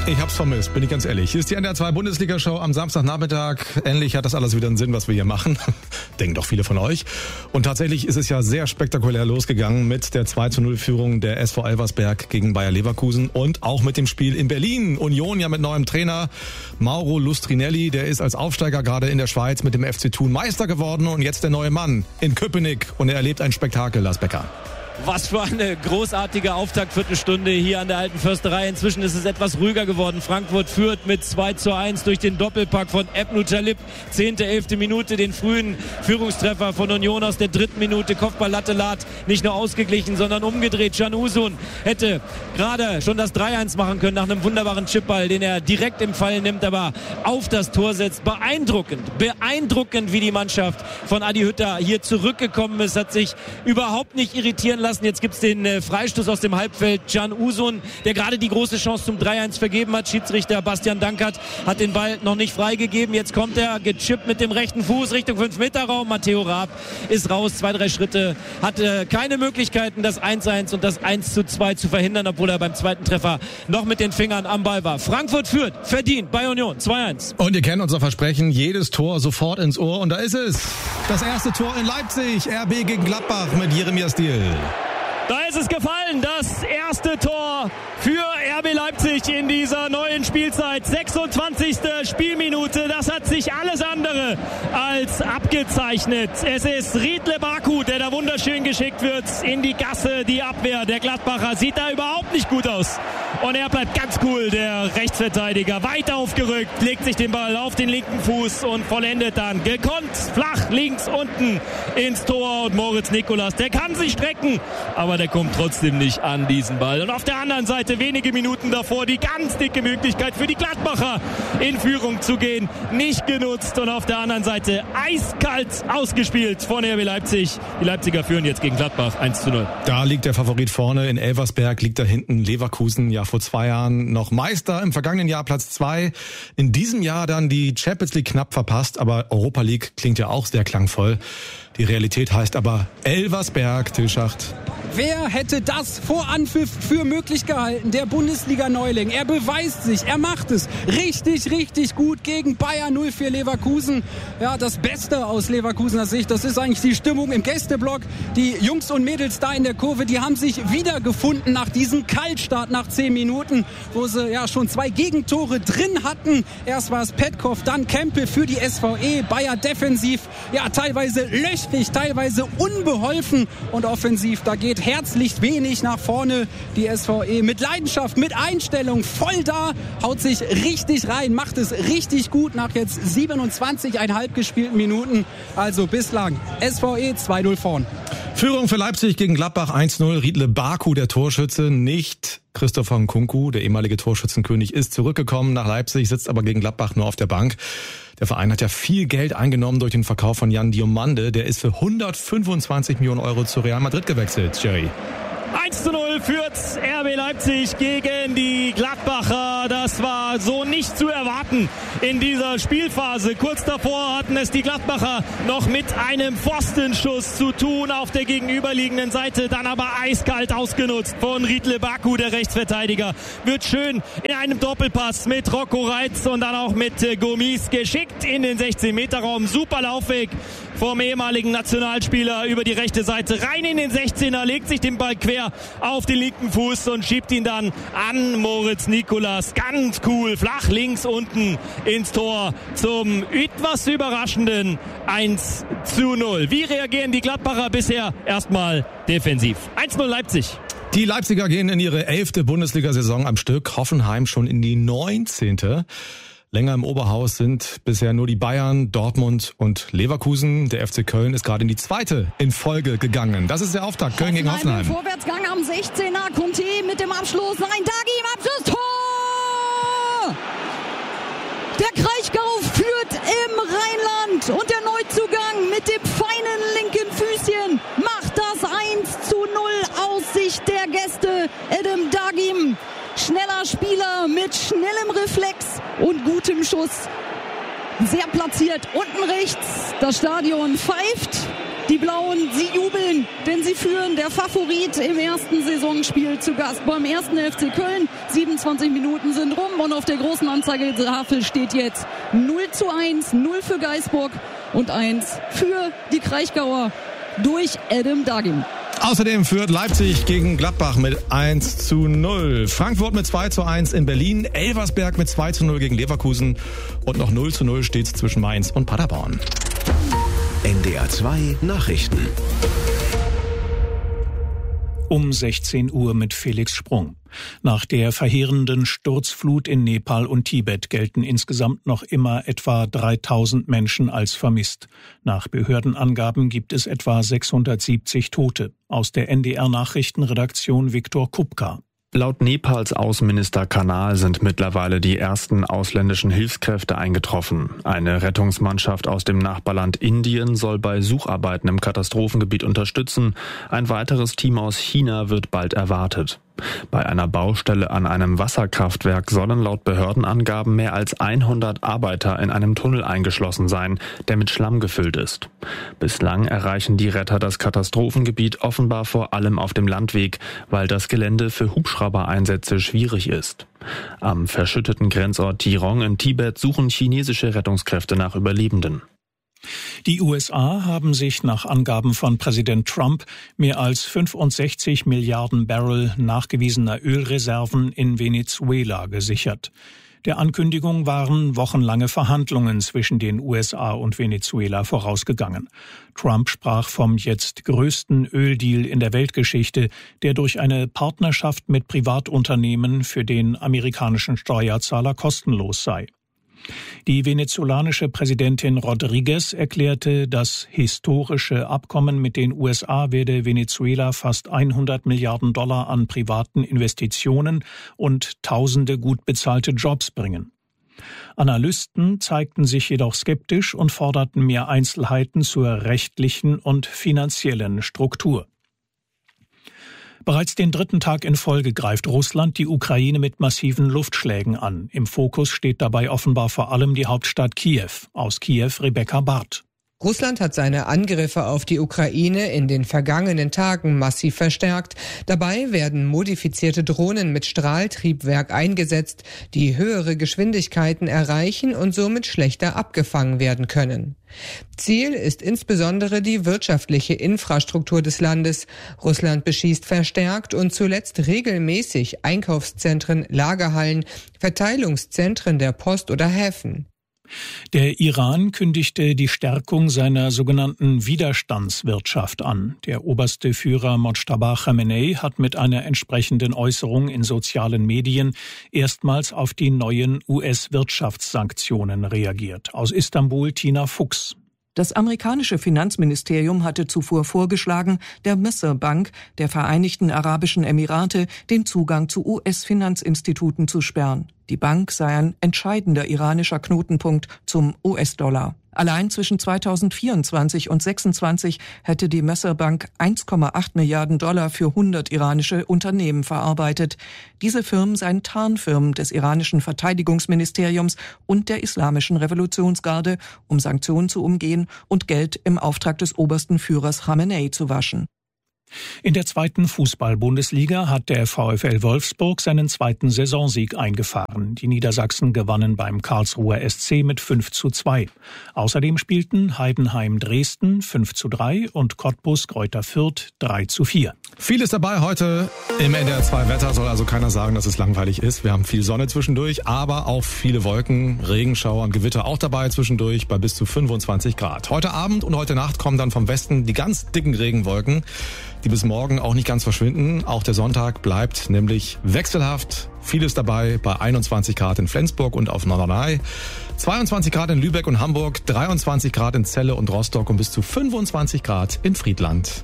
Ich hab's vermisst, bin ich ganz ehrlich. Hier ist die NDR 2 Bundesliga-Show am Samstagnachmittag. Endlich hat das alles wieder einen Sinn, was wir hier machen. Denken doch viele von euch. Und tatsächlich ist es ja sehr spektakulär losgegangen mit der 2:0-Führung der SV Elversberg gegen Bayer Leverkusen und auch mit dem Spiel in Berlin. Union ja mit neuem Trainer Mauro Lustrinelli, der ist als Aufsteiger gerade in der Schweiz mit dem FC Thun Meister geworden und jetzt der neue Mann in Köpenick und er erlebt ein Spektakel, Lars Becker. Was für eine großartige Auftaktviertelstunde hier an der Alten Försterei. Inzwischen ist es etwas ruhiger geworden. Frankfurt führt mit 2:1 durch den Doppelpack von Ebnu Talib. 10., 11. Minute den frühen Führungstreffer von Union aus der 3. Minute. Kopfball-Latte Lat nicht nur ausgeglichen, sondern umgedreht. Can Uzun hätte gerade schon das 3:1 machen können nach einem wunderbaren Chipball, den er direkt im Fall nimmt, aber auf das Tor setzt. Beeindruckend, wie die Mannschaft von Adi Hütter hier zurückgekommen ist. Hat sich überhaupt nicht irritieren lassen. Jetzt gibt es den Freistoß aus dem Halbfeld. Can Uzun, der gerade die große Chance zum 3:1 vergeben hat. Schiedsrichter Bastian Dankert hat den Ball noch nicht freigegeben. Jetzt kommt er gechippt mit dem rechten Fuß Richtung 5-Meter-Raum. Matteo Raab ist raus, 2-3 Schritte. Hatte keine Möglichkeiten, das 1:1 und das 1:2 zu verhindern, obwohl er beim zweiten Treffer noch mit den Fingern am Ball war. Frankfurt führt, verdient bei Union, 2:1. Und ihr kennt unser Versprechen, jedes Tor sofort ins Ohr. Und da ist es. Das erste Tor in Leipzig. RB gegen Gladbach mit Jeremia Stiel. Da ist es gefallen, das erste Tor für RB Leipzig in dieser neuen Spielzeit. 26. Spielminute, das hat sich alles andere als abgezeichnet. Es ist Riedle Baku, der da wunderschön geschickt wird in die Gasse. Die Abwehr der Gladbacher sieht da überhaupt nicht gut aus. Und er bleibt ganz cool, der Rechtsverteidiger. Weit aufgerückt, legt sich den Ball auf den linken Fuß und vollendet dann gekonnt flach links unten ins Tor. Und Moritz Nikolas, der kann sich strecken, aber der kommt trotzdem nicht an diesen Ball. Und auf der anderen Seite wenige Minuten davor die ganz dicke Möglichkeit für die Gladbacher in Führung zu gehen. Nicht genutzt und auf der anderen Seite eiskalt ausgespielt von RB Leipzig. Die Leipziger führen jetzt gegen Gladbach 1:0. Da liegt der Favorit vorne. In Elversberg liegt da hinten Leverkusen. Ja, vor 2 Jahren noch Meister. Im vergangenen Jahr Platz 2. In diesem Jahr dann die Champions League knapp verpasst. Aber Europa League klingt ja auch sehr klangvoll. Die Realität heißt aber Elversberg, Till Schacht. Wer hätte das vor Anpfiff für möglich gehalten? Der Bundesliga-Neuling. Er beweist sich, er macht es richtig, richtig gut gegen Bayer 04 Leverkusen. Ja, das Beste aus Leverkusener Sicht, das ist eigentlich die Stimmung im Gästeblock. Die Jungs und Mädels da in der Kurve, die haben sich wiedergefunden nach diesem Kaltstart nach 10 Minuten, wo sie ja schon 2 Gegentore drin hatten. Erst war es Petkov, dann Kempel für die SVE. Bayer defensiv, ja, teilweise löchrig, teilweise unbeholfen und offensiv, da geht herzlich wenig nach vorne. Die SVE mit Leidenschaft, mit Einstellung, voll da, haut sich richtig rein, macht es richtig gut nach jetzt 27,5 gespielten Minuten. Also bislang SVE 2:0 vorn. Führung für Leipzig gegen Gladbach 1:0. Riedle Baku, der Torschütze, nicht Christopher Nkunku, der ehemalige Torschützenkönig, ist zurückgekommen nach Leipzig, sitzt aber gegen Gladbach nur auf der Bank. Der Verein hat ja viel Geld eingenommen durch den Verkauf von Jan Diomande. Der ist für 125 Millionen Euro zu Real Madrid gewechselt, Jerry. 1:0 führt RB Leipzig gegen die Gladbacher. Das war so nicht zu erwarten in dieser Spielphase. Kurz davor hatten es die Gladbacher noch mit einem Pfostenschuss zu tun auf der gegenüberliegenden Seite. Dann aber eiskalt ausgenutzt von Riedle Baku, der Rechtsverteidiger. Wird schön in einem Doppelpass mit Rocco Reitz und dann auch mit Gomis geschickt in den 16-Meter-Raum. Super Laufweg vom ehemaligen Nationalspieler über die rechte Seite rein in den 16er, legt sich den Ball quer auf den linken Fuß und schiebt ihn dann an Moritz Nikolas. Ganz cool, flach links unten ins Tor zum etwas überraschenden 1:0. Wie reagieren die Gladbacher bisher? Erstmal defensiv. 1:0 Leipzig. Die Leipziger gehen in ihre 11. Bundesliga-Saison am Stück. Hoffenheim schon in die 19. Länger im Oberhaus sind bisher nur die Bayern, Dortmund und Leverkusen. Der FC Köln ist gerade in die 2. in Folge gegangen. Das ist der Auftakt. Köln gegen Hoffenheim. Vorwärtsgang am 16er. Conte mit dem Abschluss. Ein Dagi im Abschluss. Tor! Der Kraichgau führt im Rheinland. Und der Neuzugang mit dem feinen linken Füßchen macht das 1:0 aus Sicht der Gäste. Adam Dagim. Schneller Spieler mit schnellem Reflex und gutem Schuss. Sehr platziert unten rechts. Das Stadion pfeift. Die Blauen, sie jubeln, denn sie führen, der Favorit im ersten Saisonspiel zu Gast beim 1. FC Köln. 27 Minuten sind rum und auf der großen Anzeigetafel steht jetzt 0:1, 0 für Geisburg und 1 für die Kraichgauer durch Adam Dagim. Außerdem führt Leipzig gegen Gladbach mit 1:0. Frankfurt mit 2:1 in Berlin. Elversberg mit 2:0 gegen Leverkusen. Und noch 0:0 steht zwischen Mainz und Paderborn. NDR 2 Nachrichten. Um 16 Uhr mit Felix Sprung. Nach der verheerenden Sturzflut in Nepal und Tibet gelten insgesamt noch immer etwa 3000 Menschen als vermisst. Nach Behördenangaben gibt es etwa 670 Tote. Aus der NDR-Nachrichtenredaktion Viktor Kupka. Laut Nepals Außenminister Kanal sind mittlerweile die ersten ausländischen Hilfskräfte eingetroffen. Eine Rettungsmannschaft aus dem Nachbarland Indien soll bei Sucharbeiten im Katastrophengebiet unterstützen. Ein weiteres Team aus China wird bald erwartet. Bei einer Baustelle an einem Wasserkraftwerk sollen laut Behördenangaben mehr als 100 Arbeiter in einem Tunnel eingeschlossen sein, der mit Schlamm gefüllt ist. Bislang erreichen die Retter das Katastrophengebiet offenbar vor allem auf dem Landweg, weil das Gelände für Hubschraubereinsätze schwierig ist. Am verschütteten Grenzort Tirong in Tibet suchen chinesische Rettungskräfte nach Überlebenden. Die USA haben sich nach Angaben von Präsident Trump mehr als 65 Milliarden Barrel nachgewiesener Ölreserven in Venezuela gesichert. Der Ankündigung waren wochenlange Verhandlungen zwischen den USA und Venezuela vorausgegangen. Trump sprach vom jetzt größten Öldeal in der Weltgeschichte, der durch eine Partnerschaft mit Privatunternehmen für den amerikanischen Steuerzahler kostenlos sei. Die venezolanische Präsidentin Rodriguez erklärte, das historische Abkommen mit den USA werde Venezuela fast 100 Milliarden Dollar an privaten Investitionen und tausende gut bezahlte Jobs bringen. Analysten zeigten sich jedoch skeptisch und forderten mehr Einzelheiten zur rechtlichen und finanziellen Struktur. Bereits den dritten Tag in Folge greift Russland die Ukraine mit massiven Luftschlägen an. Im Fokus steht dabei offenbar vor allem die Hauptstadt Kiew. Aus Kiew Rebecca Barth. Russland hat seine Angriffe auf die Ukraine in den vergangenen Tagen massiv verstärkt. Dabei werden modifizierte Drohnen mit Strahltriebwerk eingesetzt, die höhere Geschwindigkeiten erreichen und somit schlechter abgefangen werden können. Ziel ist insbesondere die wirtschaftliche Infrastruktur des Landes. Russland beschießt verstärkt und zuletzt regelmäßig Einkaufszentren, Lagerhallen, Verteilungszentren der Post oder Häfen. Der Iran kündigte die Stärkung seiner sogenannten Widerstandswirtschaft an. Der oberste Führer Mojtaba Khamenei hat mit einer entsprechenden Äußerung in sozialen Medien erstmals auf die neuen US-Wirtschaftssanktionen reagiert. Aus Istanbul Tina Fuchs. Das amerikanische Finanzministerium hatte zuvor vorgeschlagen, der Misr Bank der Vereinigten Arabischen Emirate den Zugang zu US-Finanzinstituten zu sperren. Die Bank sei ein entscheidender iranischer Knotenpunkt zum US-Dollar. Allein zwischen 2024 und 2026 hätte die Misr Bank 1,8 Milliarden Dollar für 100 iranische Unternehmen verarbeitet. Diese Firmen seien Tarnfirmen des iranischen Verteidigungsministeriums und der Islamischen Revolutionsgarde, um Sanktionen zu umgehen und Geld im Auftrag des obersten Führers Khamenei zu waschen. In der zweiten Fußball-Bundesliga hat der VfL Wolfsburg seinen zweiten Saisonsieg eingefahren. Die Niedersachsen gewannen beim Karlsruher SC mit 5:2. Außerdem spielten Heidenheim Dresden 5:3 und Cottbus Greuther Fürth 3:4. Vieles dabei heute im NDR 2 Wetter, soll also keiner sagen, dass es langweilig ist. Wir haben viel Sonne zwischendurch, aber auch viele Wolken, Regenschauer und Gewitter auch dabei zwischendurch bei bis zu 25 Grad. Heute Abend und heute Nacht kommen dann vom Westen die ganz dicken Regenwolken, die bis morgen auch nicht ganz verschwinden. Auch der Sonntag bleibt nämlich wechselhaft. Vieles dabei bei 21 Grad in Flensburg und auf Norderney, 22 Grad in Lübeck und Hamburg, 23 Grad in Celle und Rostock und bis zu 25 Grad in Friedland.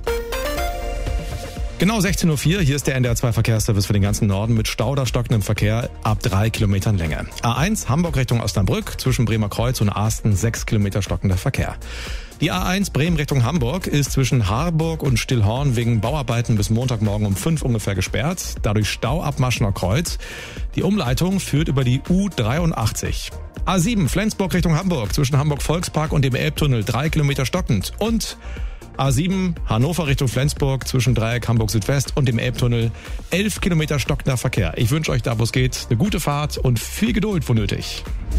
Genau 16:04 Uhr, hier ist der NDR 2 Verkehrsservice für den ganzen Norden mit Stau oder stockendem Verkehr ab 3 Kilometern Länge. A1 Hamburg Richtung Osnabrück, zwischen Bremer Kreuz und Asten 6 Kilometer stockender Verkehr. Die A1 Bremen Richtung Hamburg ist zwischen Harburg und Stillhorn wegen Bauarbeiten bis Montagmorgen um 5 ungefähr gesperrt. Dadurch Stau ab Maschener Kreuz. Die Umleitung führt über die U83. A7 Flensburg Richtung Hamburg zwischen Hamburg Volkspark und dem Elbtunnel 3 Kilometer stockend. Und A7 Hannover Richtung Flensburg zwischen Dreieck Hamburg Südwest und dem Elbtunnel 11 Kilometer stockender Verkehr. Ich wünsche euch da, wo es geht, eine gute Fahrt und viel Geduld, wo nötig.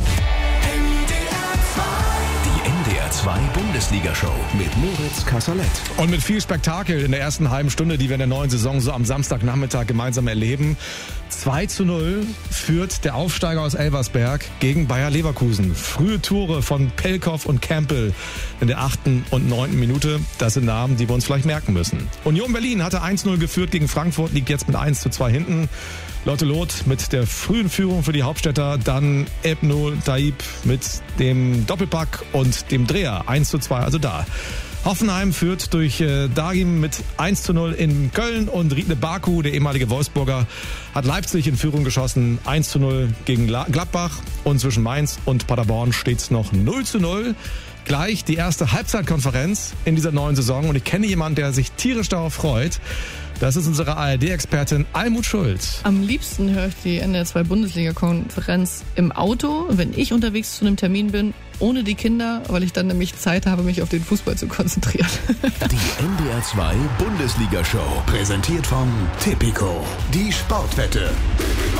NDR 2 Bundesliga-Show mit Moritz Kasserlet. Und mit viel Spektakel in der ersten halben Stunde, die wir in der neuen Saison so am Samstagnachmittag gemeinsam erleben. 2:0 führt der Aufsteiger aus Elversberg gegen Bayer Leverkusen. Frühe Tore von Pelkov und Campbell in der 8. und 9. Minute. Das sind Namen, die wir uns vielleicht merken müssen. Union Berlin hatte 1:0 geführt gegen Frankfurt, liegt jetzt mit 1:2 hinten. Lotte Loth mit der frühen Führung für die Hauptstädter, dann Ebno Taib mit dem Doppelpack und dem Dreher 1:2, also da. Hoffenheim führt durch Dagim mit 1:0 in Köln und Riedle Baku, der ehemalige Wolfsburger, hat Leipzig in Führung geschossen, 1:0 gegen Gladbach und zwischen Mainz und Paderborn steht's noch 0:0. Gleich die erste Halbzeitkonferenz in dieser neuen Saison und ich kenne jemanden, der sich tierisch darauf freut. Das ist unsere ARD-Expertin Almut Schulz. Am liebsten höre ich die NDR 2 Bundesliga-Konferenz im Auto, wenn ich unterwegs zu einem Termin bin, ohne die Kinder, weil ich dann nämlich Zeit habe, mich auf den Fußball zu konzentrieren. Die NDR 2 Bundesliga-Show, präsentiert von Tipico, die Sportwette.